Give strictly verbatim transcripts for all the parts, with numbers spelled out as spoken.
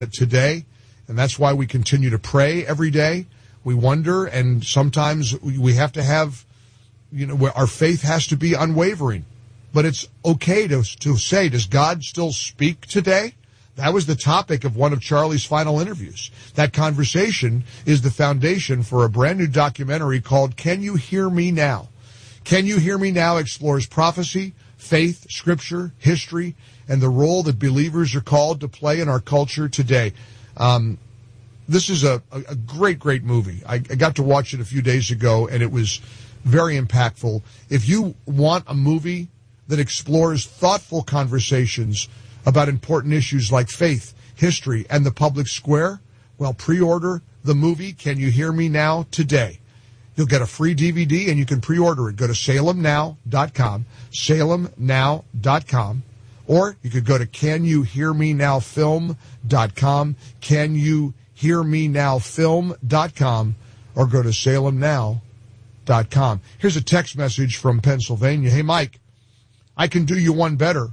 today, and that's why we continue to pray every day. We wonder, and sometimes we have to have, you know, our faith has to be unwavering. But it's okay to to say, does God still speak today? That was the topic of one of Charlie's final interviews. That conversation is the foundation for a brand new documentary called Can You Hear Me Now? Can You Hear Me Now explores prophecy, faith, scripture, history, and the role that believers are called to play in our culture today. Um, this is a, a great, great movie. I, I got to watch it a few days ago, and it was very impactful. If you want a movie that explores thoughtful conversations about important issues like faith, history, and the public square, well, pre-order the movie Can You Hear Me Now today. You'll get a free D V D, and you can pre-order it. Go to salem now dot com, salem now dot com, or you could go to can you hear me now film dot com, can you hear me now film dot com, or go to salem now dot com. Here's a text message from Pennsylvania. Hey, Mike, I can do you one better.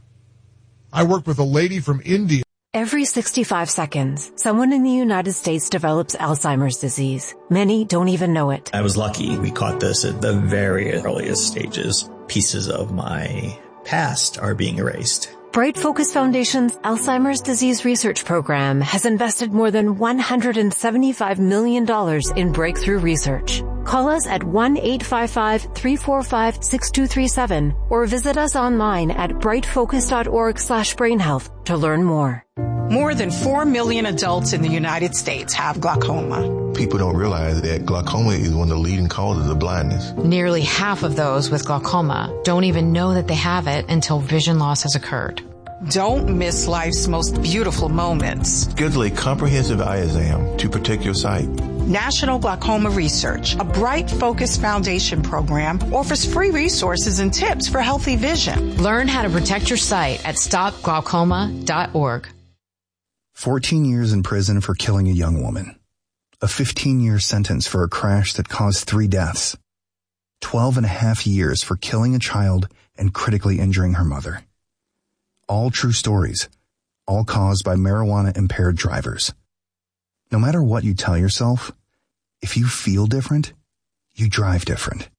I worked with a lady from India. Every sixty-five seconds, someone in the United States develops Alzheimer's disease. Many don't even know it. I was lucky. We caught this at the very earliest stages. Pieces of my past are being erased. Bright Focus Foundation's Alzheimer's Disease Research Program has invested more than one hundred seventy-five million dollars in breakthrough research. Call us at one eight five five, three four five, six two three seven or visit us online at brightfocus.org slash brainhealth to learn more. More than four million adults in the United States have glaucoma. People don't realize that glaucoma is one of the leading causes of blindness. Nearly half of those with glaucoma don't even know that they have it until vision loss has occurred. Don't miss life's most beautiful moments. Schedule a comprehensive eye exam to protect your sight. National Glaucoma Research, a Bright Focus Foundation program, offers free resources and tips for healthy vision. Learn how to protect your sight at stop glaucoma dot org. fourteen years in prison for killing a young woman. A fifteen-year sentence for a crash that caused three deaths. Twelve and a half years for killing a child and critically injuring her mother. All true stories, all caused by marijuana-impaired drivers. No matter what you tell yourself, if you feel different, you drive different.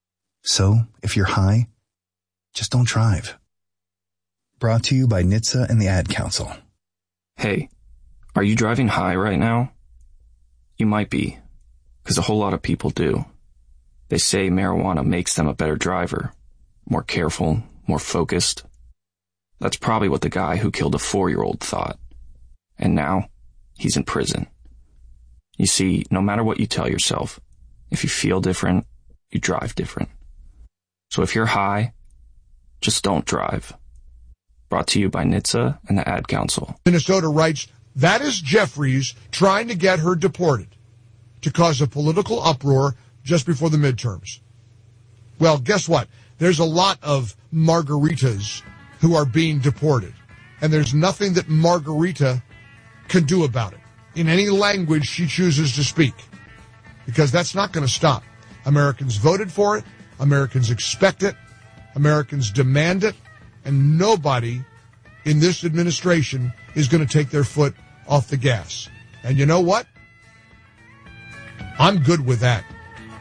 So, if you're high, just don't drive. Brought to you by N H T S A and the Ad Council. Hey, are you driving high right now? You might be, because a whole lot of people do. They say marijuana makes them a better driver, more careful, more focused. That's probably what the guy who killed a four-year-old thought. And now, he's in prison. You see, no matter what you tell yourself, if you feel different, you drive different. So if you're high, just don't drive. Brought to you by N H T S A and the Ad Council. Minnesota writes, that is Jeffries trying to get her deported to cause a political uproar just before the midterms. Well, guess what? There's a lot of margaritas who are being deported, and there's nothing that Margarita can do about it in any language she chooses to speak, because that's not going to stop. Americans voted for it. Americans expect it. Americans demand it. And nobody in this administration is going to take their foot off the gas. And you know what? I'm good with that.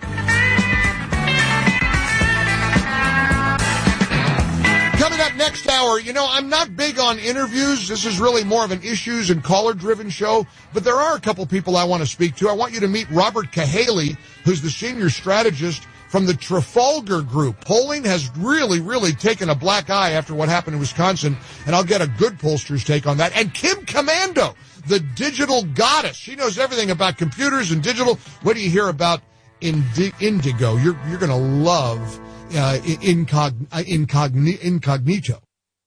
Coming up next hour, you know, I'm not big on interviews. This is really more of an issues and caller-driven show. But there are a couple people I want to speak to. I want you to meet Robert Cahaly, who's the senior strategist from the Trafalgar Group. Polling has really, really taken a black eye after what happened in Wisconsin, and I'll get a good pollster's take on that. And Kim Komando, the digital goddess. She knows everything about computers and digital. What do you hear about Indi- Indigo? You're, you're going to love uh, incogn- incogn- Incognito.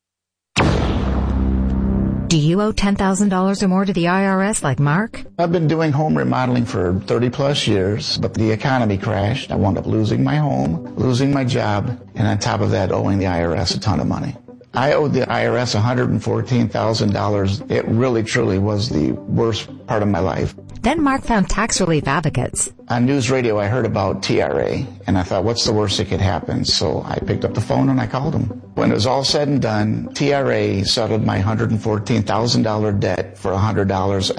Do you owe ten thousand dollars or more to the I R S like Mark? I've been doing home remodeling for thirty plus years, but the economy crashed. I wound up losing my home, losing my job, and on top of that, owing the I R S a ton of money. I owed the I R S one hundred fourteen thousand dollars. It really, truly was the worst part of my life. Then Mark found tax relief advocates. On news radio, I heard about T R A, and I thought, what's the worst that could happen? So I picked up the phone and I called them. When it was all said and done, T R A settled my one hundred fourteen thousand dollars debt for one hundred dollars